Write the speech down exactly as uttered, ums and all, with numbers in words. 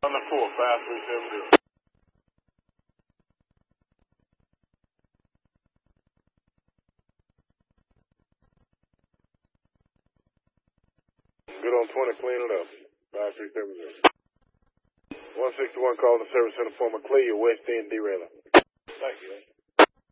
On the four, five three seven zero. Good on twenty, clean it up. five three seven zero. one sixty-one calling the service center for McClure, West End derailing. Thank you.